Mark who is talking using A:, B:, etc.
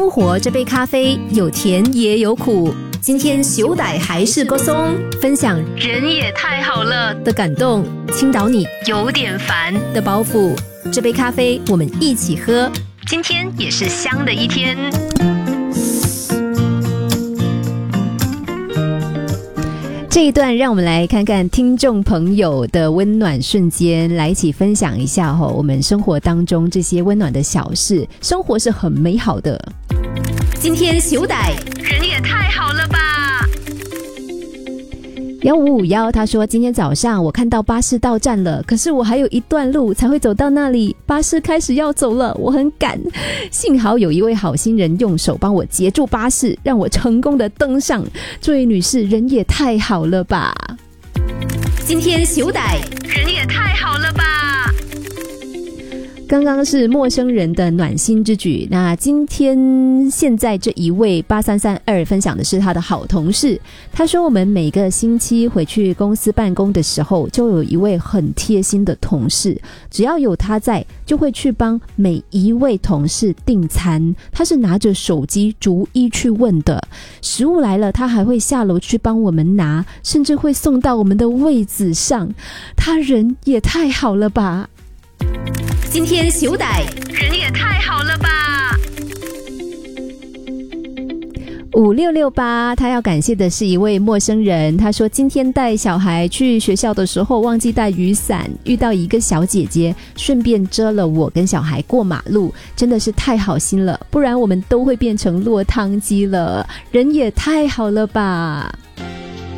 A: 生活这杯咖啡有甜也有苦，今天熊仔还是个松，分享人也太好了的感动，倾倒你有点烦的包袱。这杯咖啡我们一起喝，今天也是香的一天。这一段让我们来看看听众朋友的温暖瞬间，来一起分享一下我们生活当中这些温暖的小事，生活是很美好的。今天熊仔人也太好了吧。1551他说，今天早上我看到巴士到站了，可是我还有一段路才会走到那里，巴士开始要走了，我很赶，幸好有一位好心人用手帮我截住巴士，让我成功的登上。这位女士人也太好了吧。今天熊仔人也太好了吧。刚刚是陌生人的暖心之举，那今天现在这一位8332分享的是他的好同事。他说，我们每个星期回去公司办公的时候，就有一位很贴心的同事，只要有他在，就会去帮每一位同事订餐。他是拿着手机逐一去问的，食物来了他还会下楼去帮我们拿，甚至会送到我们的位子上。他人也太好了吧。今天熊仔人也太好了吧。5668他要感谢的是一位陌生人，他说今天带小孩去学校的时候忘记带雨伞，遇到一个小姐姐顺便遮了我跟小孩过马路，真的是太好心了，不然我们都会变成落汤鸡了，人也太好了吧。